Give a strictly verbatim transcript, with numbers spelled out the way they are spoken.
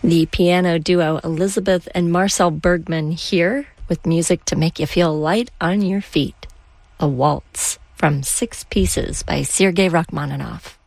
The piano duo Elizabeth and Marcel Bergman here with music to make you feel light on your feet. A waltz from Six Pieces by Sergei Rachmaninoff.